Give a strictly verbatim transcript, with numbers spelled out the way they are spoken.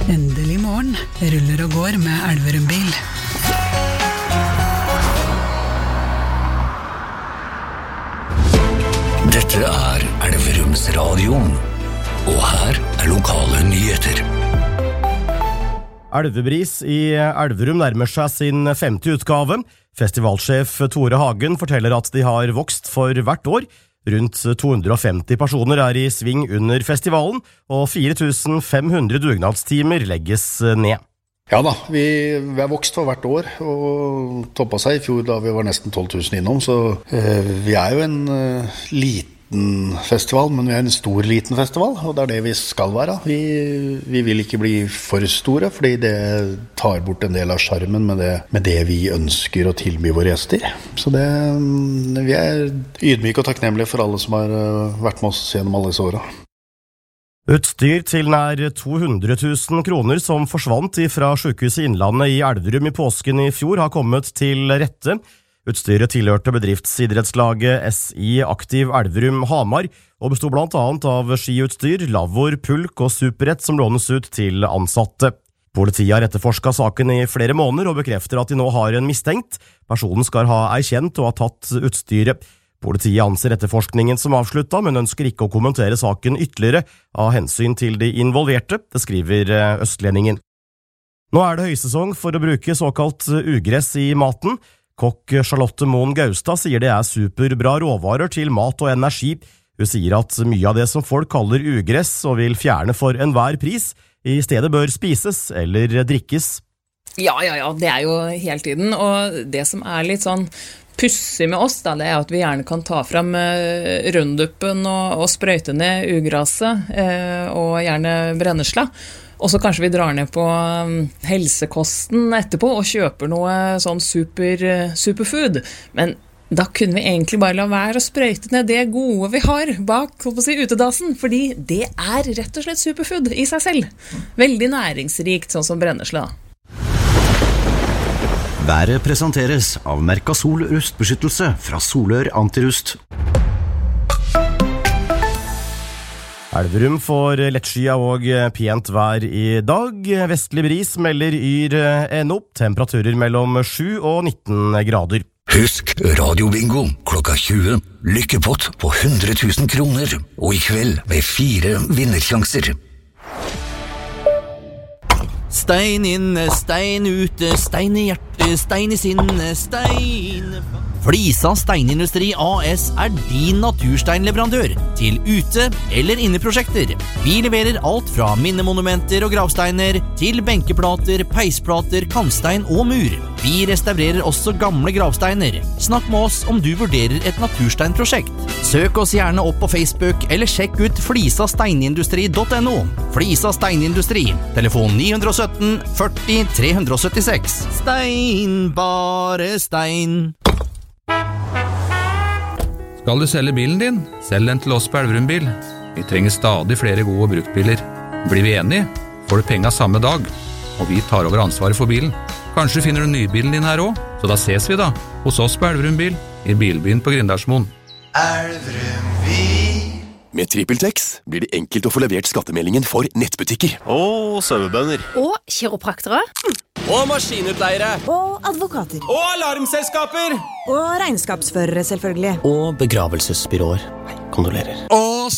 Endelig morgen, ruller og går med Elverum-bil. Dette er Elverums radio, og her er lokale nyheter. Elvebris i Elverum nærmer seg sin femte utgave. Festivalsjef Tore Hagen forteller at de har vokst for hvert år. Rundt to hundre og femti personer er i sving under festivalen, og fire tusen fem hundre dugnadstimer legges ned. Ja da, vi, vi har vokst for hvert år, og toppet seg i fjor da vi var nesten tolv tusen innom, så eh, vi er jo en eh, liten festival, men vi er en stor liten festival, og det er det vi skal være. Vi, vi vil ikke bli for store, fordi det tar bort en del av skjermen med det, med det vi ønsker å tilby våre gjester. Så det, vi er ydmyke og takknemlige for alle som har vært med oss gjennom alle disse årene. Utstyr til nær to hundre tusen kroner som forsvant fra Sykehuset Innlandet i Elverum i påsken i fjor har kommet til rette. Utstyret tilhørte bedriftsidrettslaget S I Aktiv Elverum Hamar, og bestod blant annet av skiutstyr, lavvor, pulk og superrett som lånes ut til ansatte. Politiet har etterforsket saken i flere måneder og bekrefter at de nå har en mistenkt. Personen skal ha erkjent og ha tatt utstyret. Politiet anser etterforskningen som avsluttet, men ønsker ikke å kommentere saken ytterligere av hensyn til de involverte, det skriver Østlendingen. Nå er det høysesong for å bruke såkalt ugress i maten. Kokk Charlotte Moen Gaustad sier det er superbra råvarer til mat og energi. Hun sier at mye av det som folk kaller ugress og vil fjerne for enhver pris, i stedet bør spises eller drikkes. Ja, ja, ja, det er jo hele tiden, og det som er litt sånn pussig med oss, da, det er at vi gjerne kan ta frem eh, runduppen og, og sprøyte ned ugraset, eh, og gjerne brennesla. Og så kanskje vi drar ned på helsekosten etterpå og kjøper noe sånn super, superfood. Men da kunne vi egentlig bare la være å sprøyte ned det gode vi har bak å si, utedassen, fordi det er rett og slett superfood i seg selv. Veldig næringsrikt, sånn som brennesla. Været presenteres av Mercasol rustbeskyttelse fra Solør Antirust. Elverum får lettskya og pent vær i dag. Vestlig bris melder yr ennå. Temperaturer mellom sju og nitten grader. Husk radiobingo klokka tjue. Lykkepott på hundre tusen kroner. Og i kveld med fire vinnersjanser. Stein inne, stein ute, stein i hjertet, stein i sinne, stein... Flisa Steinindustri A S er din natursteinleverandør til ute- eller inneprosjekter. Vi leverer alt fra minnemonumenter og gravsteiner til benkeplater, peisplater, kantstein og mur. Vi restaurerer også gamle gravsteiner. Snakk med oss om du vurderer et natursteinprosjekt. Søk oss gjerne opp på Facebook eller sjekk ut flisa steinindustri punktum no. Flisa Steinindustri, telefon ni syv førti tre syttiseks. Stein, bare stein. Skal du selge bilen din? Selg den til oss på Elverum Bil. Vi trenger stadig flere gode bruktbiler. Blir vi enige, får du penga samme dag, og vi tar over ansvaret for bilen. Kanskje finner du nybilen din her også, så da ses vi da, hos oss på Elverum Bil, i bilbyen på Grindarsmoen. Elverum Bil. Med TrippelTex blir det enkelt å få levert skattemeldingen for nettbutikker. Og sauebønder. Og kiropraktere. Og maskinutleiere. Og advokater. Og alarmselskaper. Og regnskapsførere, selvfølgelig. Og begravelsesbyråer. Nei, kondolerer. Og